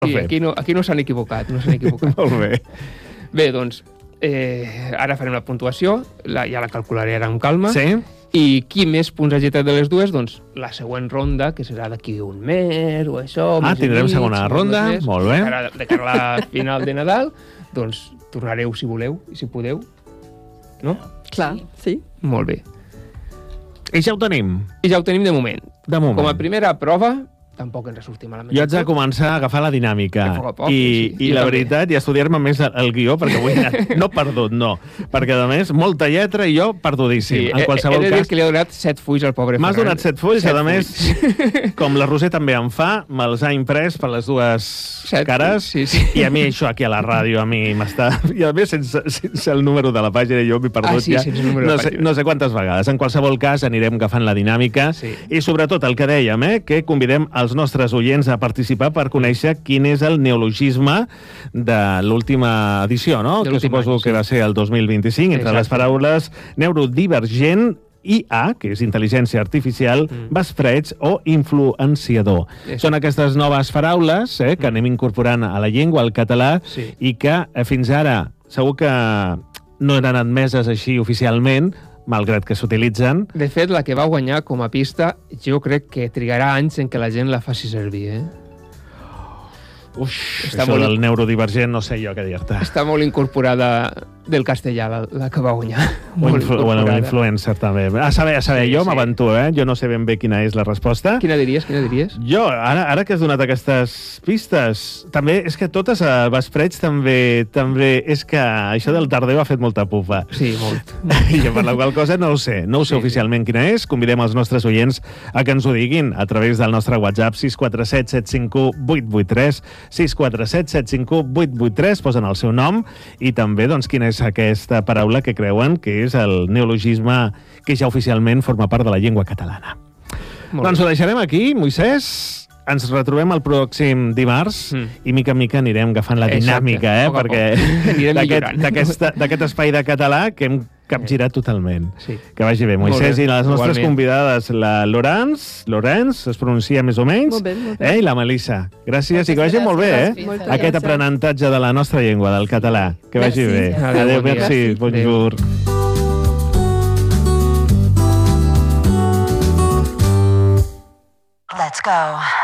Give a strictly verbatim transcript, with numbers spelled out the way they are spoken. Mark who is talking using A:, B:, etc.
A: Sí, aquí no, aquí no s'han equivocat, no s'han equivocat.
B: Molt bé.
A: Bé, doncs, eh, ara farem la puntuació, la, ja la calcularé ara amb calma.
B: Sí.
A: I qui més punts hagi tret de les dues, doncs la següent ronda, que serà d'aquí un mes o això...
B: Ah, tindrem mig, segona ronda, més, molt bé.
A: Ara, de cara a la final de Nadal, doncs tornareu si voleu i si podeu, no?
C: Clar, sí.
A: Molt bé.
B: I ja ho tenim?
A: I ja ho tenim de moment.
B: De moment.
A: Com a primera prova... tampoc ens sortim malament.
B: Jo haig de començar a agafar la dinàmica.
A: A poc a poc,
B: I,
A: sí.
B: i la també. veritat, i estudiar-me més el, el guió, perquè avui he anat, no perdut, no. Perquè, a més, molta lletra i jo perdudíssim.
A: Sí,
B: en qualsevol
A: he de dir
B: cas...
A: que li he donat set fulls al pobre
B: M'has
A: Ferran.
B: donat set fulls, set a més, com la Roser també em fa, me'ls ha imprès per les dues
A: set
B: cares,
A: sí, sí.
B: i a mi això aquí a la ràdio, a mi m'està... I a més, sense, sense el número de la pàgina, jo m'he perdut
A: ah, sí,
B: ja.
A: Sense el número
B: no,
A: de
B: sé, no sé quantes vegades. En qualsevol cas, anirem agafant la dinàmica,
A: sí.
B: i sobretot el que dèiem, eh, que convidem els nostres oients a participar per conèixer quin és el neologisme de l'última edició, no? Que suposo
A: any,
B: que
A: sí.
B: va ser el dos mil vint-i-cinc, entre
A: Exacte.
B: les paraules neurodivergent, I A, que és intel·ligència artificial, mm. vespreig o influenciador. Sí. Són aquestes noves paraules eh, que mm. anem incorporant a la llengua, al català,
A: sí.
B: i que eh, fins ara segur que no eren admeses així oficialment, malgrat que s'utilitzen.
A: De fet, la que va guanyar com a pista, jo crec que trigarà anys en que la gent la faci servir, eh?
B: Uf, està això molt... del neurodivergent no sé jo què dir-te.
A: Està molt incorporada del castellà, la, la que va guanyar.
B: O influ bueno, influencer, també. A saber, a saber, sí, jo sí. m'aventuro, eh? Jo no sé ben bé quina és la resposta.
A: Quina diries, quina diries?
B: Jo, ara, ara que has donat aquestes pistes, també és que totes a Vespreig també, també és que això del tardeu ha fet molta pufa.
A: Sí, molt.
B: I per la qual cosa no ho sé. No ho sé sí, oficialment sí. quina és. Convidem els nostres oients a que ens ho diguin a través del nostre WhatsApp sis quatre set set cinc u vuit vuit tres sis quatre set set cinc u vuit vuit tres, posen el seu nom i també doncs, quina és aquesta paraula que creuen que és el neologisme que ja oficialment forma part de la llengua catalana. Molt doncs bé. Ho deixarem aquí, Moisès. Ens retrobem el pròxim dimarts mm. i mica en mica anirem agafant la dinàmica, eh?
A: Poc
B: perquè d'aquest espai de català que hem capgirat totalment.
A: Sí.
B: Que vagi bé, Moisès, i les nostres Igualment. convidades, la Laurence, Laurence, es pronuncia més o menys,
C: molt bé, molt bé.
B: Eh? I la Melissa. Gràcies, Moltes i que vagi gràcies, molt bé, eh?
C: Moltes
B: Aquest
C: gràcies.
B: aprenentatge de la nostra llengua, del català. Que
C: merci.
B: vagi bé.
A: Adéu,
B: Adéu,
A: bon
B: merci, bonjour.
D: Let's go.